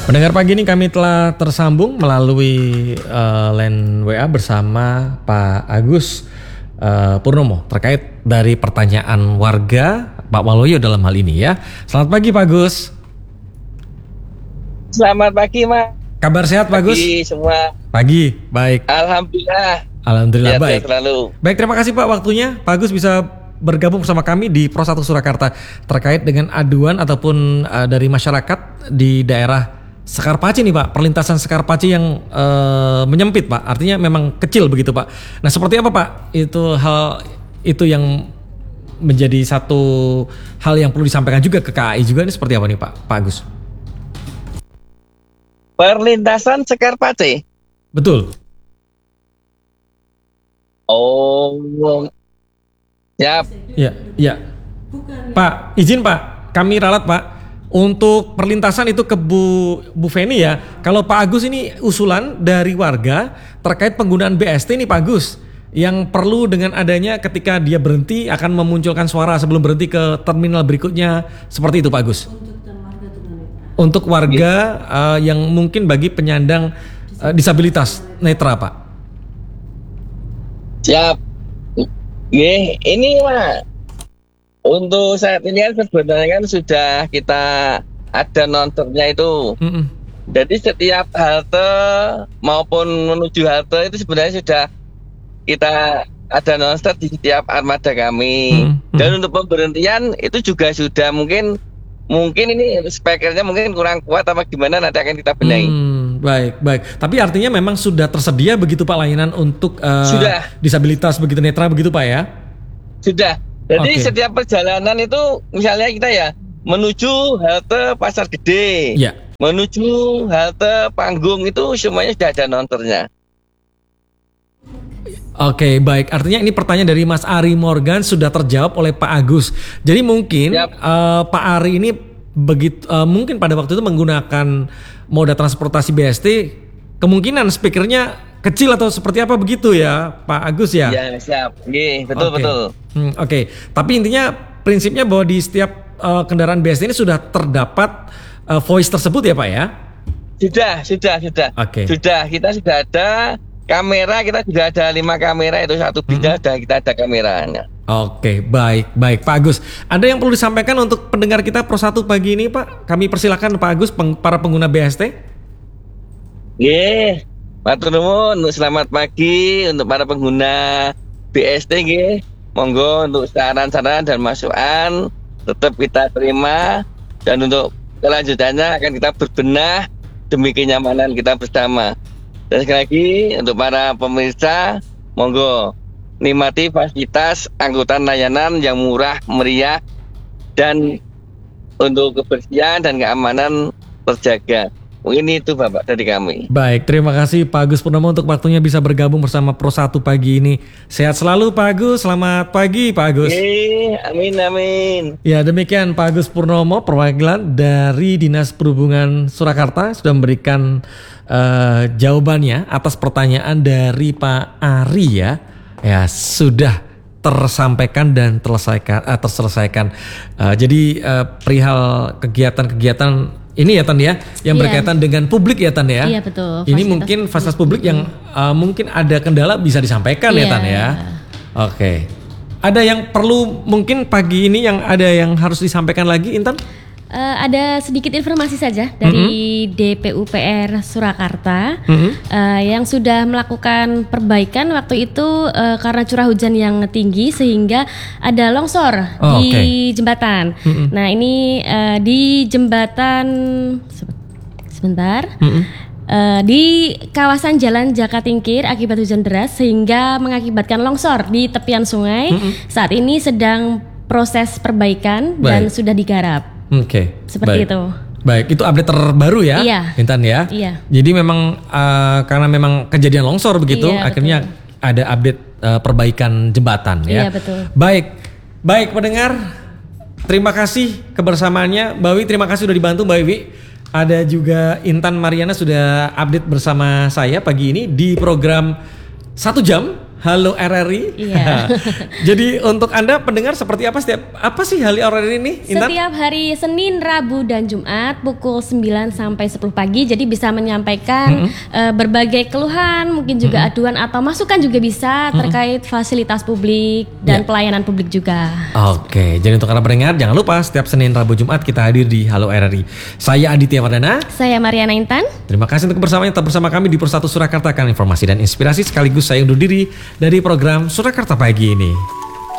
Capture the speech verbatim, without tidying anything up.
Pendengar pagi ini kami telah tersambung melalui uh, line W A bersama Pak Agus uh, Purnomo terkait dari pertanyaan warga Pak Waloyo dalam hal ini ya. Selamat pagi Pak Agus. Selamat pagi Mas. Kabar sehat Pak Agus? Pagi semua. Pagi, baik. Alhamdulillah. Alhamdulillah ya, baik. Selalu. Baik, terima kasih Pak waktunya. Pak Agus bisa bergabung bersama kami di Pro satu Surakarta terkait dengan aduan ataupun uh, dari masyarakat di daerah Sekar Paci nih Pak, perlintasan Sekar Paci yang uh, menyempit Pak, artinya memang kecil begitu Pak. Nah seperti apa Pak itu hal itu yang menjadi satu hal yang perlu disampaikan juga ke K A I juga ini seperti apa nih Pak, Pak Agus? Perlintasan Sekar Paci? Betul. Oh, ya. Ya, ya. Pak, izin Pak, kami ralat Pak. Untuk perlintasan itu ke Bu, Bu Feni ya. Kalau Pak Agus ini usulan dari warga terkait penggunaan B S T ini Pak Agus. Yang perlu dengan adanya ketika dia berhenti akan memunculkan suara sebelum berhenti ke terminal berikutnya. Seperti itu Pak Agus. Untuk warga uh, yang mungkin bagi penyandang uh, disabilitas netra Pak. Siap. Ye, ini Pak. Untuk saat ini kan sebenarnya kan sudah kita ada nontonnya itu. Mm-mm. Jadi setiap halte maupun menuju halte itu sebenarnya sudah kita ada nonstop di setiap armada kami. Mm-hmm. Dan untuk pemberhentian itu juga sudah mungkin mungkin ini spekernya mungkin kurang kuat apa gimana nanti akan kita benahi. Hmm, baik baik. Tapi artinya memang sudah tersedia begitu Pak layanan untuk uh, sudah. disabilitas begitu netra begitu Pak ya? Sudah. Jadi okay. Setiap perjalanan itu misalnya kita ya menuju halte Pasar Gede, ya. Menuju halte Panggung itu semuanya sudah ada nonternya. Oke okay, baik, artinya ini pertanyaan dari Mas Ari Morgan sudah terjawab oleh Pak Agus. Jadi mungkin uh, Pak Ari ini begitu uh, mungkin pada waktu itu menggunakan moda transportasi B S T, kemungkinan speakernya kecil atau seperti apa begitu ya Pak Agus ya? Ya siap, Gih, betul okay. betul. Hmm, Oke, okay. Tapi intinya prinsipnya bahwa di setiap uh, kendaraan B S T ini sudah terdapat uh, voice tersebut ya Pak ya? Sudah, sudah, sudah. Oke. Okay. Sudah, kita sudah ada kamera, kita sudah ada lima kamera itu satu bidang hmm. sudah kita ada kameranya. Oke, okay, baik, baik Pak Agus. Ada yang perlu disampaikan untuk pendengar kita Pro satu pagi ini Pak? Kami persilakan Pak Agus, peng, para pengguna B S T. Gih. Matur nuwun, selamat pagi untuk para pengguna B S T nggih. Monggo untuk saran-saran dan masukan tetap kita terima dan untuk kelanjutannya akan kita berbenah demi kenyamanan kita bersama. Dan sekali lagi untuk para pemirsa, monggo nikmati fasilitas angkutan layanan yang murah, meriah dan untuk kebersihan dan keamanan terjaga. Mungkin itu Bapak dari kami. Baik, terima kasih Pak Agus Purnomo untuk waktunya bisa bergabung bersama Pro satu pagi ini. Sehat selalu Pak Agus, selamat pagi Pak Agus. Oke, amin amin. Ya demikian Pak Agus Purnomo perwakilan dari Dinas Perhubungan Surakarta sudah memberikan uh, jawabannya atas pertanyaan dari Pak Ari ya. Ya sudah tersampaikan dan terselesaikan, uh, terselesaikan. Uh, jadi uh, perihal kegiatan-kegiatan ini ya Tan ya, yang iya. berkaitan dengan publik ya Tan ya. Iya betul. Ini mungkin fasilitas publik yang uh, mungkin ada kendala bisa disampaikan iya. ya Tan ya. Oke. Okay. Ada yang perlu mungkin pagi ini yang ada yang harus disampaikan lagi Intan? Uh, ada sedikit informasi saja dari mm-hmm. D P U P R Surakarta mm-hmm. uh, yang sudah melakukan perbaikan waktu itu uh, karena curah hujan yang tinggi sehingga ada longsor oh, di okay. jembatan. Mm-hmm. Nah ini uh, di jembatan sebentar mm-hmm. uh, di kawasan Jalan Jakatingkir akibat hujan deras sehingga mengakibatkan longsor di tepian sungai. Mm-hmm. Saat ini sedang proses perbaikan Baik. dan sudah digarap. Oke, okay. seperti Baik. itu. Baik, itu update terbaru ya, iya. Intan ya. Iya. Jadi memang uh, karena memang kejadian longsor begitu, iya, akhirnya betul. ada update uh, perbaikan jembatan ya. Iya betul. Baik, baik pendengar, terima kasih kebersamaannya, Mbak Wi. Terima kasih sudah dibantu Mbak Wi. Ada juga Intan Mariana sudah update bersama saya pagi ini di program satu jam Halo R R I. Iya. Jadi untuk Anda pendengar seperti apa setiap apa sih Halo R R I ini? Intan? Setiap hari Senin, Rabu dan Jumat pukul sembilan sampai sepuluh pagi. Jadi bisa menyampaikan mm-hmm. uh, berbagai keluhan, mungkin juga mm-hmm. aduan atau masukan juga bisa terkait mm-hmm. fasilitas publik dan yeah. pelayanan publik juga. Oke, jadi untuk para pendengar jangan lupa setiap Senin, Rabu, Jumat kita hadir di Halo R R I. Saya Aditya Wardana. Saya Mariana Intan. Terima kasih untuk kebersamaannya tetap bersama kami di Persatu Surakarta, kan informasi dan inspirasi sekaligus saya undur diri dari program Surakarta Pagi ini.